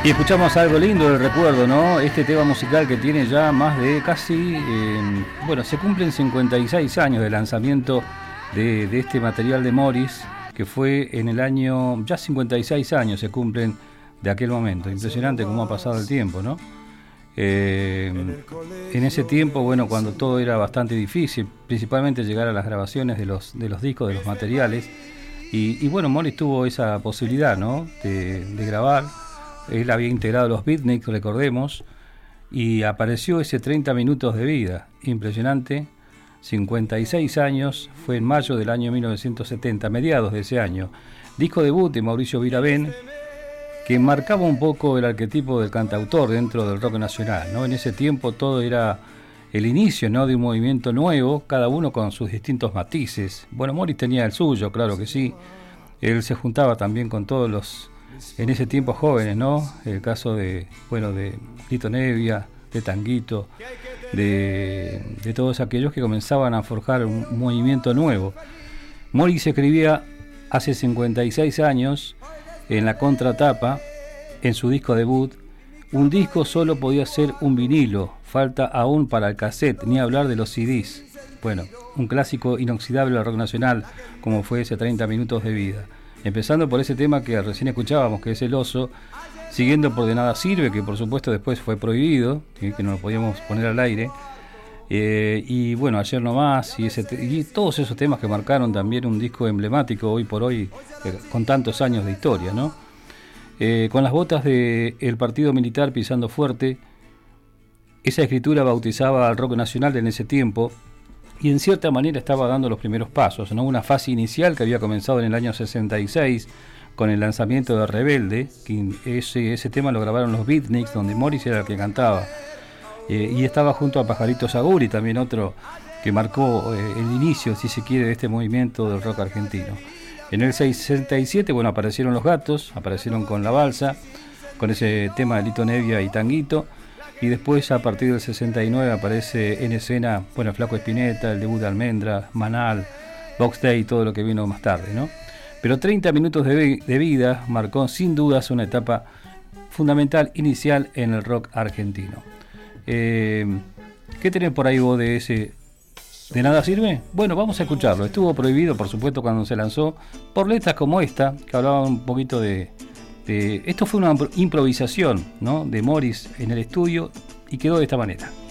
Y escuchamos algo lindo del recuerdo, ¿no? Este tema musical que tiene ya más de casi, se cumplen 56 años de lanzamiento de este material de Morris, que fue en el año, ya 56 años se cumplen de aquel momento. Impresionante cómo ha pasado el tiempo, ¿no? En ese tiempo, bueno, cuando todo era bastante difícil, principalmente llegar a las grabaciones de los discos, de los materiales, y bueno, Morris tuvo esa posibilidad, ¿no? De grabar. Él había integrado los Beatniks, recordemos, y apareció ese 30 minutos de vida, impresionante, 56 años, fue en mayo del año 1970, mediados de ese año. Disco debut de Mauricio Virabén, que marcaba un poco el arquetipo del cantautor dentro del rock nacional, ¿no? En ese tiempo todo era el inicio, ¿no?, de un movimiento nuevo, cada uno con sus distintos matices. Bueno, Morris tenía el suyo, claro que sí, él se juntaba también con todos los, en ese tiempo, jóvenes, ¿no? El caso de Lito Nevia, de Tanguito, de todos aquellos que comenzaban a forjar un movimiento nuevo. Morris escribía hace 56 años en la contratapa, en su disco debut: un disco solo podía ser un vinilo, falta aún para el cassette, ni hablar de los CDs. Bueno, un clásico inoxidable del rock nacional, como fue ese 30 minutos de vida. Empezando por ese tema que recién escuchábamos, que es El Oso, siguiendo por De Nada Sirve, que por supuesto después fue prohibido, que no lo podíamos poner al aire, y bueno, Ayer No Más, y todos esos temas que marcaron también un disco emblemático hoy por hoy, con tantos años de historia, ¿no? Con las botas del partido militar pisando fuerte, esa escritura bautizaba al rock nacional en ese tiempo, y en cierta manera estaba dando los primeros pasos, ¿no? Una fase inicial que había comenzado en el año 66 con el lanzamiento de Rebelde, que ese tema lo grabaron los Beatniks, donde Morris era el que cantaba, y estaba junto a Pajarito Saguri, también otro que marcó el inicio, si se quiere, de este movimiento del rock argentino. En el 67, bueno, aparecieron Los Gatos, aparecieron con La Balsa, con ese tema de Lito Nevia y Tanguito. Y después, a partir del 69, aparece en escena, bueno, Flaco Espineta, el debut de Almendra, Manal, Box Day y todo lo que vino más tarde, ¿no? Pero 30 minutos de vida marcó sin dudas una etapa fundamental, inicial en el rock argentino. ¿Qué tenés por ahí vos de ese De Nada Sirve? Bueno, vamos a escucharlo. Estuvo prohibido, por supuesto, cuando se lanzó, por letras como esta, que hablaban un poquito de esto fue una improvisación, ¿no?, de Morris en el estudio, y quedó de esta manera.